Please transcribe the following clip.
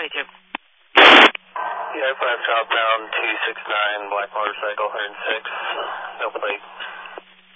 22. Yeah, 5 southbound 269, black motorcycle, 106, no plate.